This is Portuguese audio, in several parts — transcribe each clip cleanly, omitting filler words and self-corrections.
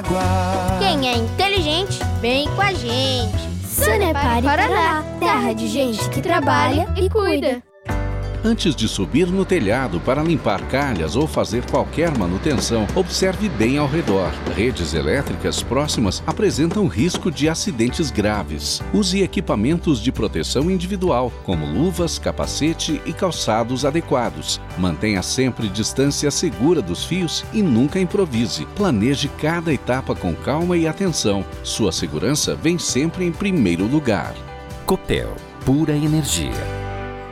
água. Quem é inteligente, vem com a gente. Sanepar e Paraná, terra de gente que trabalha e cuida. Antes de subir no telhado para limpar calhas ou fazer qualquer manutenção, observe bem ao redor. Redes elétricas próximas apresentam risco de acidentes graves. Use equipamentos de proteção individual, como luvas, capacete e calçados adequados. Mantenha sempre distância segura dos fios e nunca improvise. Planeje cada etapa com calma e atenção. Sua segurança vem sempre em primeiro lugar. Copel, pura energia.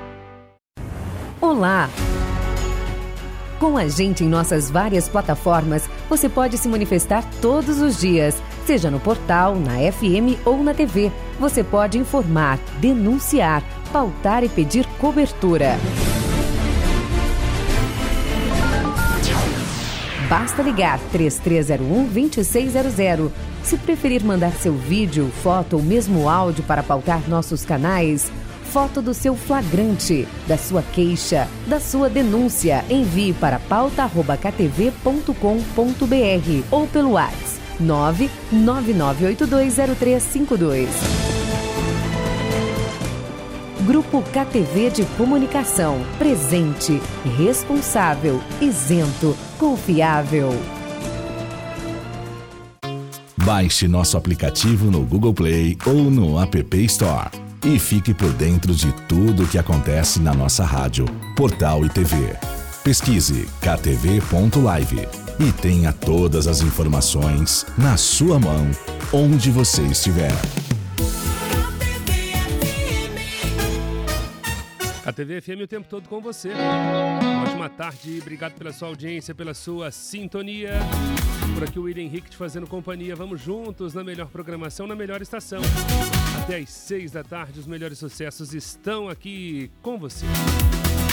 Olá! Com a gente em nossas várias plataformas, você pode se manifestar todos os dias, seja no portal, na FM ou na TV. Você pode informar, denunciar, pautar e pedir cobertura. Basta ligar 3301-2600. Se preferir mandar seu vídeo, foto ou mesmo áudio para pautar nossos canais, foto do seu flagrante, da sua queixa, da sua denúncia, envie para pauta@ktv.com.br ou pelo WhatsApp 999820352. Grupo KTV de Comunicação. Presente, responsável, isento, confiável. Baixe nosso aplicativo no Google Play ou no App Store. E fique por dentro de tudo o que acontece na nossa rádio, portal e TV. Pesquise ktv.live e tenha todas as informações na sua mão, onde você estiver. A TV FM o tempo todo com você. Ótima tarde, obrigado pela sua audiência, pela sua sintonia. Por aqui o William Henrique te fazendo companhia. Vamos juntos na melhor programação, na melhor estação. Até às 6 da tarde, os melhores sucessos estão aqui com você.